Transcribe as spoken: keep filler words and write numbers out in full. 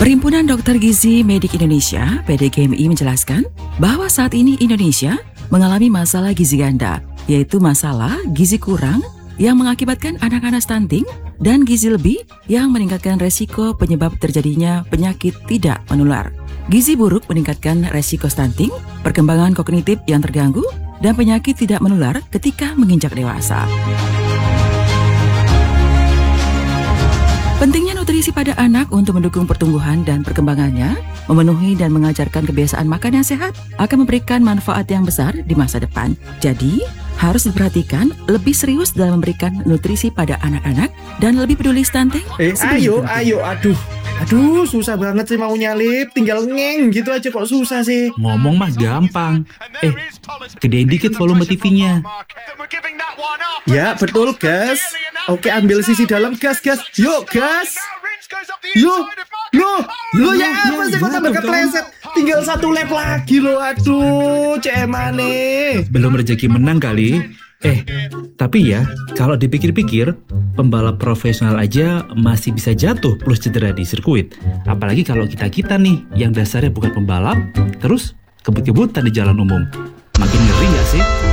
Perhimpunan Dokter Gizi Medik Indonesia (P D G M I) menjelaskan bahwa saat ini Indonesia mengalami masalah gizi ganda, yaitu masalah gizi kurang yang mengakibatkan anak-anak stunting dan gizi lebih yang meningkatkan resiko penyebab terjadinya penyakit tidak menular. Gizi buruk meningkatkan resiko stunting, perkembangan kognitif yang terganggu, dan penyakit tidak menular ketika menginjak dewasa. Pentingnya nutrisi pada anak untuk mendukung pertumbuhan dan perkembangannya, memenuhi dan mengajarkan kebiasaan makan yang sehat akan memberikan manfaat yang besar di masa depan. Jadi, harus diperhatikan lebih serius dalam memberikan nutrisi pada anak-anak dan lebih peduli stunting. Eh, ayo, ayo, aduh. Aduh, susah banget sih mau nyalip. Tinggal ngeng gitu aja kok susah sih. Ngomong mah gampang. Eh, gedein dikit volume T V-nya. Ya, betul, gas. Oke, ambil sisi dalam, gas, gas. Yuk, gas. Yuk, loh, lo ya apa sih kok tambah kepleset? Tinggal satu lap lagi lo, aduh, cemane. Belum rezeki menang kali. Eh, tapi ya, kalau dipikir-pikir, pembalap profesional aja masih bisa jatuh plus cedera di sirkuit. Apalagi kalau kita-kita nih, yang dasarnya bukan pembalap, terus kebut-kebutan di jalan umum. Makin ngeri gak sih?